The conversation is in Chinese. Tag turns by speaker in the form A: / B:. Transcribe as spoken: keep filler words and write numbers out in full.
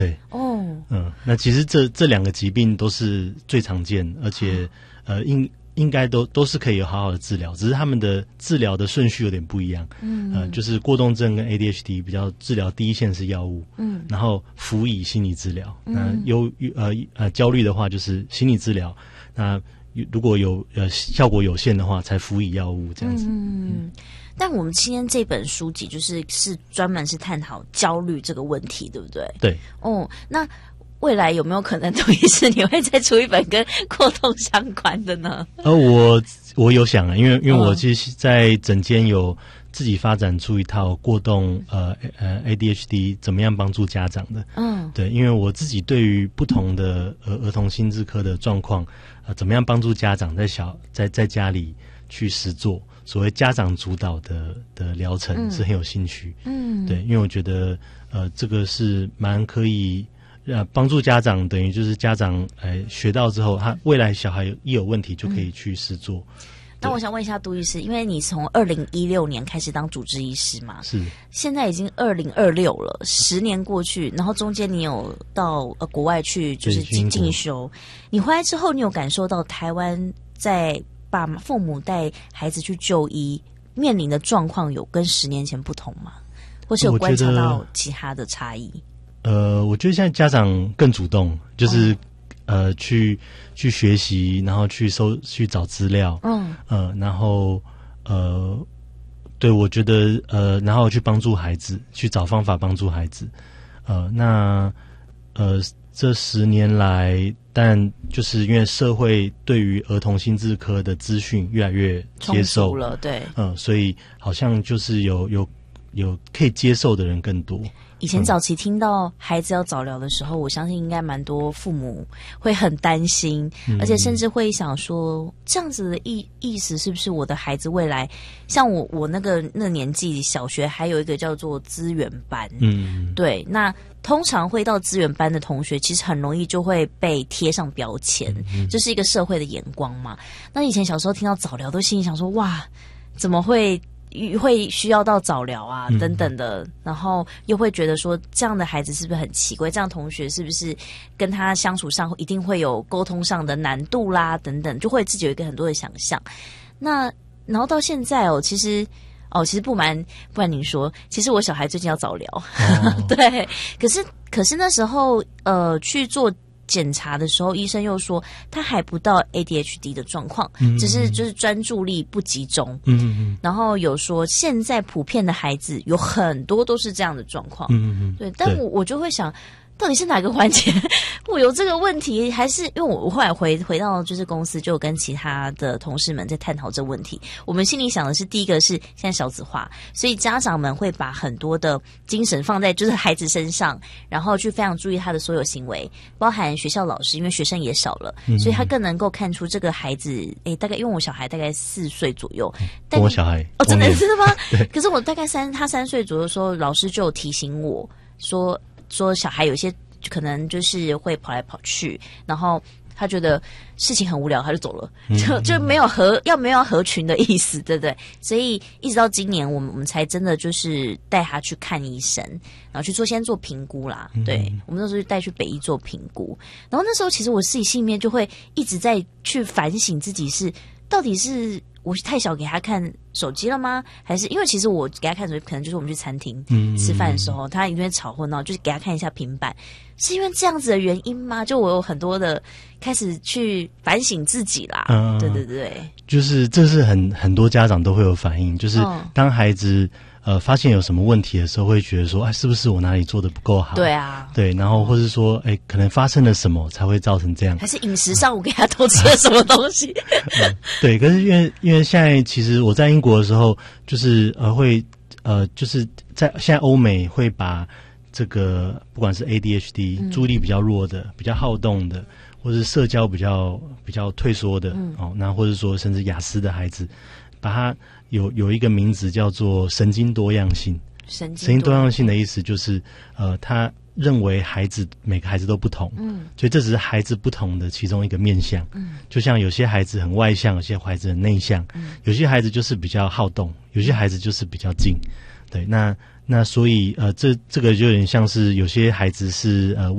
A: 对，
B: 哦，
A: 嗯，那其实这这两个疾病都是最常见，而且呃应应该都都是可以有好好的治疗，只是他们的治疗的顺序有点不一样。嗯，呃，就是过动症跟 A D H D 比较治疗第一线是药物，嗯，然后辅以心理治疗。嗯、那忧呃呃焦虑的话就是心理治疗，那如果有呃效果有限的话，才辅以药物这样子。嗯。嗯，
B: 但我们今天这本书籍就是是专门是探讨焦虑这个问题，对不对？
A: 对。
B: 哦，那未来有没有可能杜医师你会再出一本跟过动相关的呢？
A: 呃，我我有想啊，因为因为我其实在诊间有自己发展出一套过动呃呃 A D H D 怎么样帮助家长的。嗯，对，因为我自己对于不同的儿儿童心智科的状况，呃，怎么样帮助家长在小在在家里去实作。所谓家长主导的的疗程是很有兴趣，嗯，对，因为我觉得呃这个是蛮可以呃帮助家长，等于就是家长呃学到之后，他未来小孩一有问题就可以去实作。嗯，
B: 那我想问一下杜医师，因为你从二零一六年开始当主治医师嘛，
A: 是，
B: 现在已经二零二六了，十年过去，然后中间你有到呃国外去就是进修，你回来之后，你有感受到台湾在爸妈父母带孩子去就医面临的状况有跟十年前不同吗？或是有观察到其他的差异？
A: 呃，我觉得现在家长更主动，就是、哦、呃去去学习，然后去搜去找资料，嗯呃，然后呃，对我觉得呃，然后去帮助孩子，去找方法帮助孩子，呃，那呃这十年来。但就是因为社会对于儿童心智科的资讯越来越接受
B: 了，对，
A: 嗯，所以好像就是有有有可以接受的人更多。
B: 以前早期听到孩子要早疗的时候，嗯、我相信应该蛮多父母会很担心，嗯、而且甚至会想说，这样子的意意思是不是我的孩子未来像我我那个那个年纪小学还有一个叫做资源班，嗯，对，那。通常会到资源班的同学，其实很容易就会被贴上标签，嗯、这是一个社会的眼光嘛。那以前小时候听到早疗，都心里想说：哇，怎么会会需要到早疗啊？嗯、等等的，然后又会觉得说，这样的孩子是不是很奇怪？这样同学是不是跟他相处上一定会有沟通上的难度啦？等等，就会自己有一个很多的想象。那然后到现在哦，其实。哦，其实不瞒不瞒您说，其实我小孩最近要早疗，哦、对，可是可是那时候呃去做检查的时候，医生又说他还不到 A D H D 的状况，嗯、只是就是专注力不集中，嗯嗯，然后有说现在普遍的孩子有很多都是这样的状况，嗯嗯，对，但我我就会想。到底是哪个环节我有这个问题，还是因为我我后来回回到就是公司，就跟其他的同事们在探讨这个问题。我们心里想的是，第一个是现在少子化，所以家长们会把很多的精神放在就是孩子身上，然后去非常注意他的所有行为，包含学校老师，因为学生也少了，嗯、所以他更能够看出这个孩子，诶，大概因为我小孩大概四岁左右，但
A: 我小孩
B: 哦，真的是吗？可是我大概三他三岁左右的时候，老师就有提醒我说。说小孩有些可能就是会跑来跑去，然后他觉得事情很无聊，他就走了，就就没有合要没有要合群的意思，对不对？所以一直到今年，我们我们才真的就是带他去看医生，然后去做先做评估啦。对，嗯、我们那时候就带去北医做评估，然后那时候其实我自己心里面就会一直在去反省自己是到底是。我太小给他看手机了吗？还是因为其实我给他看手机，可能就是我们去餐厅吃饭的时候，嗯、他一定会吵或闹，就是给他看一下平板，是因为这样子的原因吗？就我有很多的开始去反省自己啦。嗯，对对对，
A: 就是这是很很多家长都会有反应，就是当孩子。呃，发现有什么问题的时候，会觉得说，哎，是不是我哪里做的不够好？
B: 对啊，
A: 对，然后或是说，哎，可能发生了什么才会造成这样？
B: 还是饮食上我给他多吃了什么东西？
A: 嗯、对，可是因为因为现在其实我在英国的时候，就是呃会呃就是在现在欧美会把这个不管是 A D H D、嗯、注意力比较弱的、比较好动的，或是社交比较比较退缩的，嗯、哦，那或者说甚至雅思的孩子，把他。有有一个名字叫做神经多样性。
B: 神经
A: 多样性的意思就是，呃，他认为孩子每个孩子都不同，嗯，所以这只是孩子不同的其中一个面向。嗯，就像有些孩子很外向，有些孩子很内向，嗯，有些孩子就是比较好动，有些孩子就是比较静。对，那那所以呃，这这个就有点像是有些孩子是呃。